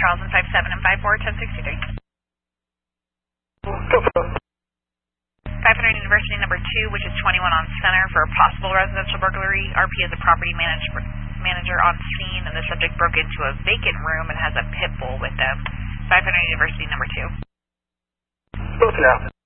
Charles and 57 and 54, 1063. Go for it. 500 University number 2, which is 21 on Center for a possible residential burglary. RP is a property manager on scene, and the subject broke into a vacant room and has a pit bull with them. 500 University number 2. Both now.